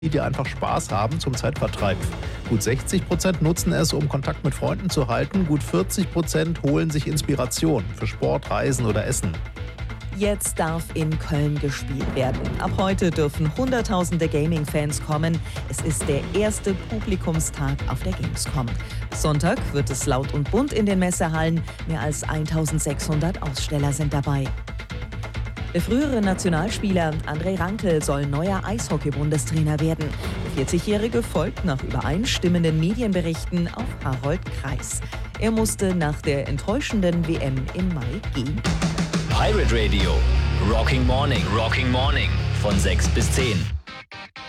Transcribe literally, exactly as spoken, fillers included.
die einfach Spaß haben zum Zeitvertreib. Gut sechzig Prozent nutzen es, um Kontakt mit Freunden zu halten. Gut vierzig Prozent holen sich Inspiration für Sport, Reisen oder Essen. Jetzt darf in Köln gespielt werden. Ab heute dürfen Hunderttausende Gaming-Fans kommen. Es ist der erste Publikumstag auf der Gamescom. Sonntag wird es laut und bunt in den Messehallen. Mehr als eintausendsechshundert Aussteller sind dabei. Der frühere Nationalspieler André Rankel soll neuer Eishockey-Bundestrainer werden. Der vierzigjährige folgt nach übereinstimmenden Medienberichten auf Harold Kreis. Er musste nach der enttäuschenden W M im Mai gehen. Pirate Radio, Rocking Morning, Rocking Morning von sechs bis zehn.